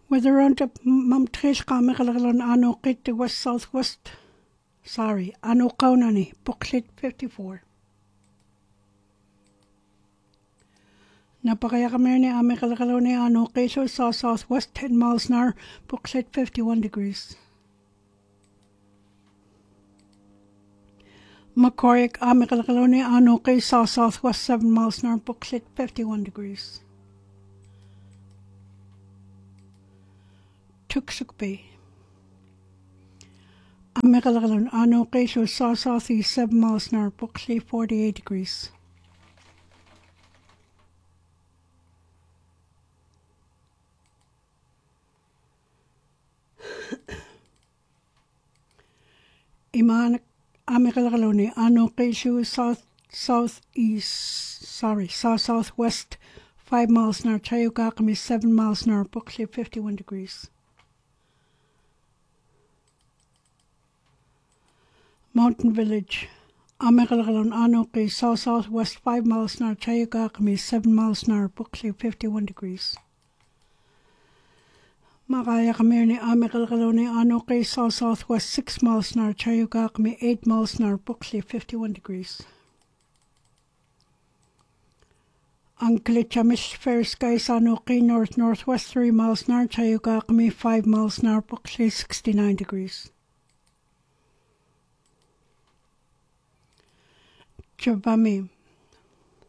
Weather around up Mamtrish Kamikalon Ano Kit the West Southwest. Sorry, Ano Kaunani, booklet 54. Napakaya kami ni Amikalakaloni Ano Keso sa southwest 10 miles an hour, booklet 51 degrees. Macoric Amikalakaloni Ano Keso southwest 7 miles an hour, booklet 51 degrees. Tuksuk Bay. Amikalakalon Ano Keso southeast 7 miles an hour, booklet 48 degrees. Iman Amikalakaloni Ano Keso southwest 5 miles an hour, Chayukakami 7 miles an hour, booklet 51 degrees. Mountain Village Amikalakalon Ano Keso southwest 5 miles an hour, Chayukakami 7 miles an hour, booklet 51 degrees. Makaya kami ni Amikalakaloni Ano Keso southwest 6 miles an hour, Chayukakami 8 miles an hour, booklet 51 degrees. Anklitchamish fair skies Ano Ke northwest 3 miles an hour, Chayukakami 5 miles an hour, booklet 69 degrees. Chabami